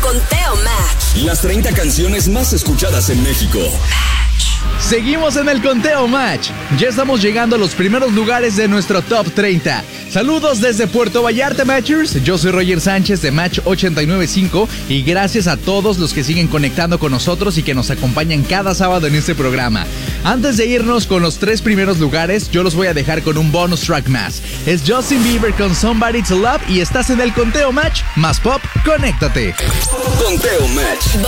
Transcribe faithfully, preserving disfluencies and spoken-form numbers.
Conteo Match. Las treinta canciones más escuchadas en México. Seguimos en el Conteo Match. Ya estamos llegando a los primeros lugares de nuestro Top treinta. Saludos desde Puerto Vallarta, Matchers. Yo soy Roger Sánchez de Match ochenta y nueve punto cinco y gracias a todos los que siguen conectando con nosotros y que nos acompañan cada sábado en este programa. Antes de irnos con los tres primeros lugares, yo los voy a dejar con un bonus track más. Es Justin Bieber con Somebody to Love y estás en el Conteo Match. Más pop, conéctate. Conteo Match.